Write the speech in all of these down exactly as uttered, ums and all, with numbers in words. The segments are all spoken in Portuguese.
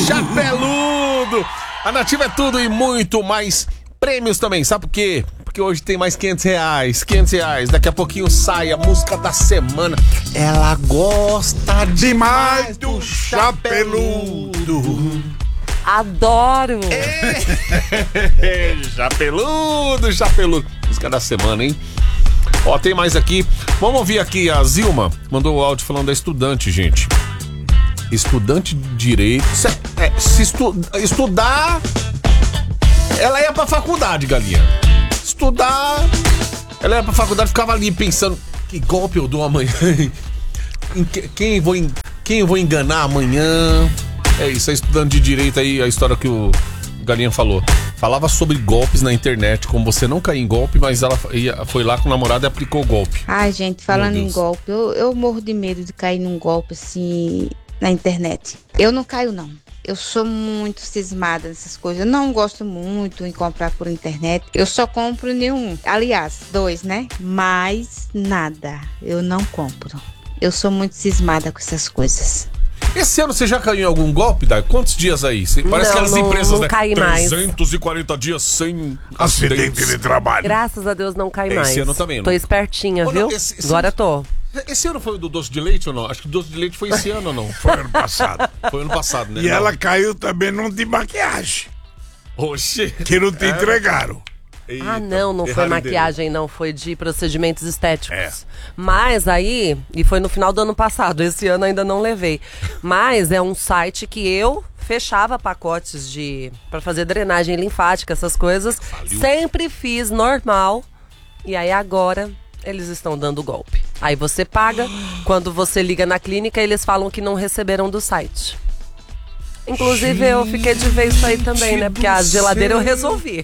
Chapeludo! A Nativa é tudo e muito mais prêmios também, sabe por quê? Porque hoje tem mais quinhentos reais, quinhentos reais, daqui a pouquinho sai a música da semana. Ela gosta demais do Chapeludo. Adoro! É, chapeludo, chapeludo. Música da semana, hein? Ó, tem mais aqui. Vamos ouvir aqui, a Zilma mandou o áudio falando da estudante, gente. Estudante de direito. Se, é, se estu, estudar, ela ia pra faculdade, galinha. Estudar, ela ia pra faculdade, ficava ali pensando: que golpe eu dou amanhã? Em que, quem, vou, quem eu vou enganar amanhã? É isso, é estudante de direito aí, a história que o Galinha falou. Falava sobre golpes na internet, como você não cair em golpe, mas ela ia, foi lá com o namorado e aplicou o golpe. Ai, gente, falando em golpe, eu, eu morro de medo de cair num golpe assim na internet. Eu não caio, não. Eu sou muito cismada nessas coisas. Eu não gosto muito em comprar por internet. Eu só compro nenhum. Aliás, dois, né? Mas nada. Eu não compro. Eu sou muito cismada com essas coisas. Esse ano você já caiu em algum golpe, Dai? Quantos dias aí? Parece não, aquelas não, empresas, não né? cai mais. trezentos e quarenta dias sem acidente de trabalho. Graças a Deus não cai mais. Esse ano também, não? Tô espertinha, oh, viu? Não, esse, esse Agora ano, tô. Esse ano foi o do doce de leite ou não? Acho que o doce de leite foi esse ano ou não? Foi ano passado. Foi ano passado, né? E não. Ela caiu também num de maquiagem. Oxê. Que não te é. entregaram. Eita, ah, não, não foi maquiagem, dele. Não. Foi de procedimentos estéticos. É. Mas aí, e foi no final do ano passado, esse ano ainda não levei. Mas é um site que eu fechava pacotes de pra fazer drenagem linfática, essas coisas. Faliu. Sempre fiz normal. E aí agora eles estão dando golpe. Aí você paga, quando você liga na clínica, eles falam que não receberam do site. Inclusive, gente, eu fiquei de ver isso aí também, né? Porque a geladeira eu resolvi.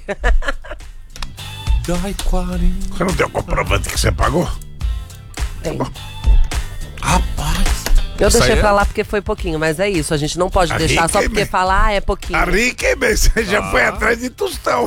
Dai quarenta. Você não tem o comprovante que você pagou? Tem. Rapaz. Eu deixei pra lá porque foi pouquinho, mas é isso. A gente não pode a deixar só porque falar, ah, é pouquinho. A Rica, você já ah. foi atrás de tostão.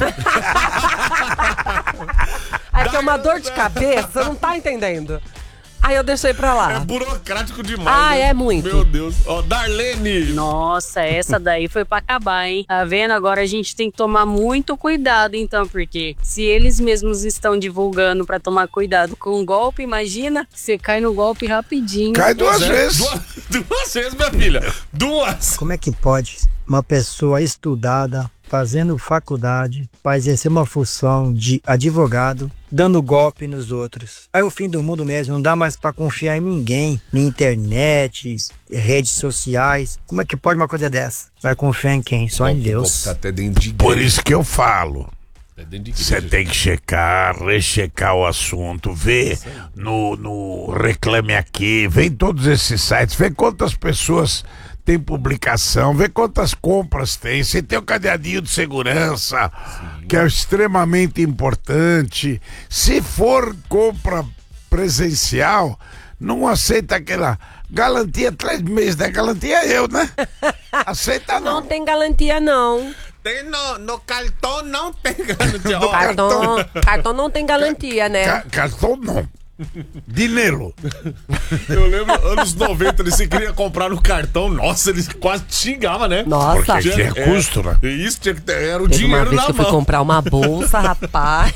Aí que é uma dor de cabeça, você não tá entendendo. Aí eu deixei pra lá. É burocrático demais. Ah, né? é muito. Meu Deus. Ó, Darlene. Nossa, essa daí foi pra acabar, hein? Tá vendo? Agora a gente tem que tomar muito cuidado, então, porque se eles mesmos estão divulgando pra tomar cuidado com o golpe, imagina, você cai no golpe rapidinho. Cai duas é, vezes. Duas, duas vezes, minha filha. Duas. Como é que pode uma pessoa estudada, fazendo faculdade, para exercer uma função de advogado, dando golpe nos outros? É o fim do mundo mesmo, não dá mais para confiar em ninguém, na internet, redes sociais. Como é que pode uma coisa dessa? Vai confiar em quem? Só em Deus. Tá até dentro de Por isso que eu falo. Você tem que checar, rechecar o assunto, ver no, no Reclame Aqui, vê em todos esses sites, vê quantas pessoas tem publicação, vê quantas compras tem, você tem o cadeadinho de segurança, sim, que é extremamente importante. Se for compra presencial, não aceita aquela garantia três meses, né? Garantia eu, né? Aceita não. Não tem garantia não. Tem no, no cartão não tem garantia. No cartão, cartão não tem garantia, né? Ca cartão não. Dinheiro. Eu lembro, anos noventa, eles se queria comprar no cartão. Nossa, eles quase xingavam, né? Nossa. Porque tinha é, custo, né? Isso, tinha que ter, era o Teve dinheiro uma vez na que eu mão. fui comprar uma bolsa, rapaz.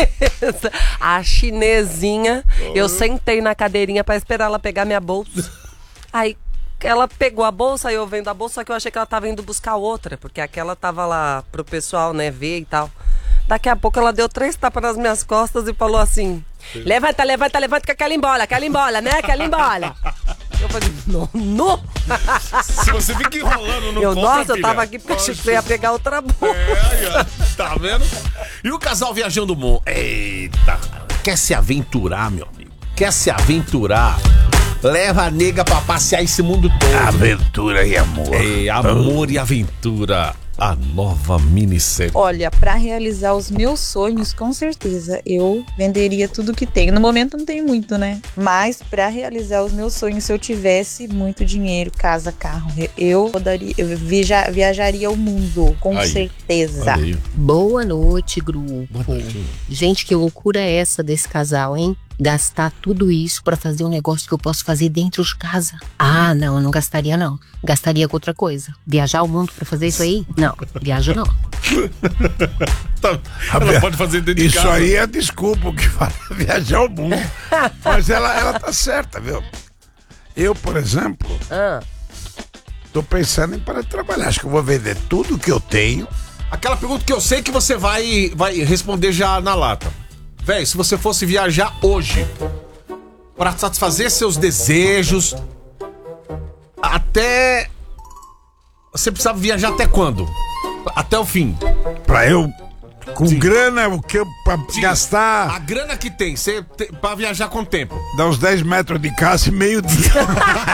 A chinesinha, oh. Eu sentei na cadeirinha pra esperar ela pegar minha bolsa. Aí ela pegou a bolsa, aí eu vendo a bolsa, só que eu achei que ela tava indo buscar outra, porque aquela tava lá pro pessoal, né, ver e tal. Daqui a pouco ela deu três tapas nas minhas costas e falou assim: levanta, levanta, levanta, que quer ir embora, quer ir embora, né? Quer ir embora. Eu falei, não, não. Se você fica enrolando no eu, compra, Nossa, filha, eu tava aqui porque achei que você ia pegar outra bolsa. É, tá vendo? E o casal viajando o mundo. Eita, quer se aventurar, meu amigo? Quer se aventurar? Leva a nega pra passear esse mundo todo. Aventura e amor. É, amor oh. e aventura. A nova minissérie. Olha, pra realizar os meus sonhos, com certeza, eu venderia tudo que tenho. No momento não tenho muito, né? Mas pra realizar os meus sonhos, se eu tivesse muito dinheiro, casa, carro, eu, poderia, eu viaja, viajaria o mundo, com aí, certeza. Boa noite, grupo. Boa noite. Gente, que loucura é essa desse casal, hein? gastar tudo isso pra fazer um negócio que eu posso fazer dentro de casa. Ah, não, eu não gastaria não. Gastaria com outra coisa. Viajar o mundo pra fazer isso aí? Não, viajo não. Tá, ela via... pode fazer dentro de Isso casa. aí é desculpa o que fala viajar o mundo. Mas ela, ela tá certa, viu? Eu, por exemplo, Ah. tô pensando em parar de trabalhar. Acho que eu vou vender tudo que eu tenho. Aquela pergunta que eu sei que você vai, vai responder já na lata. Véi, se você fosse viajar hoje pra satisfazer seus desejos, até... Você precisava viajar até quando? Até o fim. Pra eu, com Sim. grana, o que eu pra Sim. gastar, A grana que tem, você te, pra viajar com tempo. dá uns dez metros de casa e meio dia.